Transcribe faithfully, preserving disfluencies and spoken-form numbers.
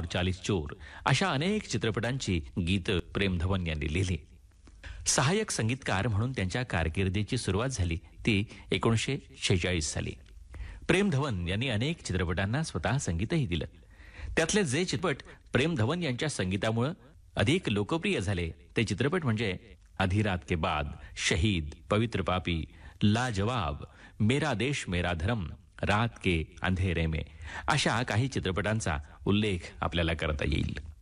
और चालीस चोर अशा अनेक चित्रपटांची गीतं प्रेम धवन यांनी लिहिली. सहाय्यक संगीतकार म्हणून त्यांच्या कारकिर्दीची सुरुवात झाली ती एकोणीसशे शेहेचाळीस साली. प्रेम धवन यांनी अनेक चित्रपटांना स्वतः संगीतही दिलं. त्यातले जे चित्रपट प्रेम धवन यांच्या संगीतामुळे अधिक लोकप्रिय झाले ते चित्रपट म्हणजे आधी रात के बाद, शहीद, पवित्र पापी, लाजवाब, मेरा देश मेरा धर्म, रात के अंधेरे में अशा काही चित्रपटांचा उल्लेख आपल्याला करता येईल.